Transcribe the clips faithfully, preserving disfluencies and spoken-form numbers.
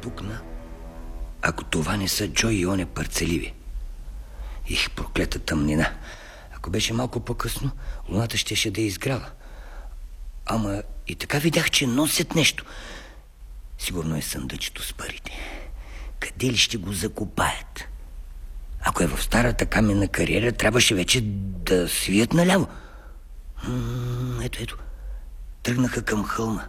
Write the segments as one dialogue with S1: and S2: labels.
S1: пукна, ако това не са Джо и оне парцеливи. Их, проклета тъмнина. Ако беше малко по-късно, луната щеше да е изгряла. Ама и така видях, че носят нещо. Сигурно е съндъчето с парите. Къде ли ще го закопаят? Ако е в старата каменна кариера, трябваше вече да свият наляво. М- ето, ето. Тръгнаха към хълма.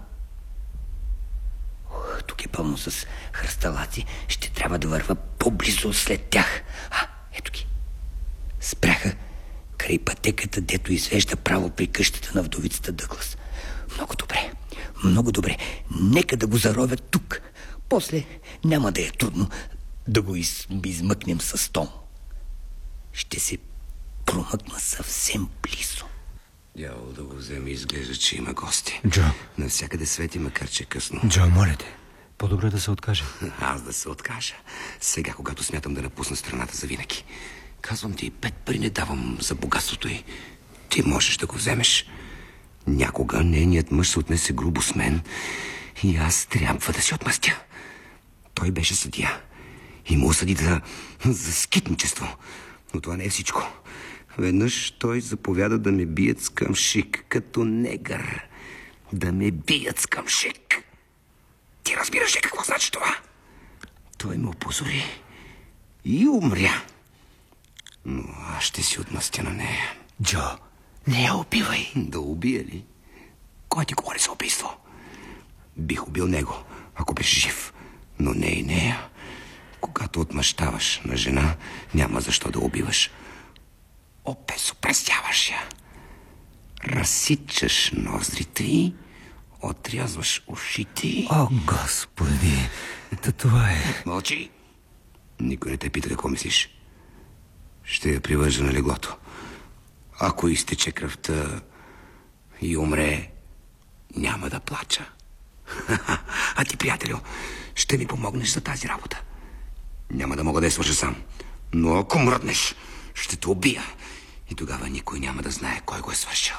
S1: Ох, тук е пълно с хръсталаци. Ще трябва да върва по-близо след тях. А, ето ги. Спряха край пътеката, дето извежда право при къщата на вдовицата Дъглас. Много добре, много добре. Нека да го заровят тук. После няма да е трудно да го из... измъкнем с том. Ще се промъкна съвсем близо.
S2: Дявол да го вземе, изглежда, че има гости.
S3: Джо.
S2: Навсякъде свети, макар че е късно.
S3: Джо, моля те, по-добре да се откаже.
S2: Аз да се откажа. Сега, когато смятам да напусна страната за винаги. Казвам ти, пет пари не давам за богатството й. Ти можеш да го вземеш. Някога нейният мъж се отнесе грубо с мен и аз трябва да си отмъстя. Той беше съдия и му осъди за, за скитничество. Но това не е всичко. Веднъж той заповяда да ме бият с къмшик, като негър. Да ме бият с къмшик. Ти разбираш ли какво значи това? Той ме опозори и умря. Но аз ще си отмъстя на нея.
S3: Джо,
S2: не я убивай. Да убия ли? Кой ти говори за убийство? Бих убил него, ако беше жив. Но не и нея. Когато отмъщаваш на жена, няма защо да убиваш. Опесопрестяваш я. Разсичаш ноздрите й, отрязваш ушите.
S3: О, Господи, то това е...
S2: Мълчи. Никой не те пита какво мислиш. Ще я привържа на леглото. Ако изтече кръвта и умре, няма да плача. А ти, приятелю, ще ми помогнеш за тази работа. Няма да мога да я свържа сам. Но ако мръднеш, ще те убия. И тогава никой няма да знае кой го е свършил.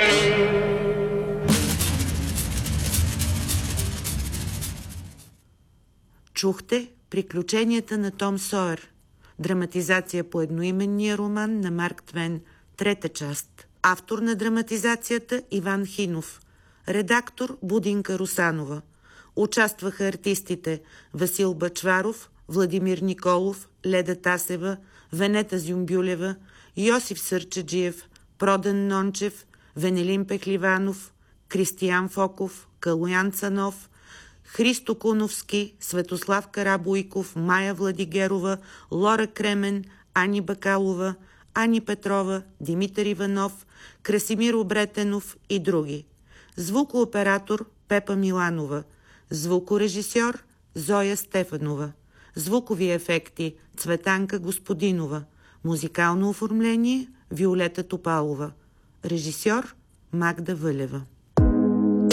S4: Чухте приключенията на Том Сойер. Драматизация по едноименния роман на Марк Твен. Трета част. Автор на драматизацията Иван Хинов. Редактор Будинка Русанова. Участваха артистите Васил Бъчваров, Владимир Николов, Леда Тасева, Венета Зюмбюлева, Йосиф Сърчаджиев, Продан Нончев, Венелин Пехливанов, Кристиян Фоков, Калоян Цанов, Христо Куновски, Светослав Карабойков, Мая Владигерова, Лора Кремен, Ани Бакалова, Ани Петрова, Димитър Иванов, Красимир Обретенов и други. Звукооператор Пепа Миланова. Звукорежисьор Зоя Стефанова. Звукови ефекти Цветанка Господинова. Музикално оформление Виолета Топалова. Режисьор Магда Вълева.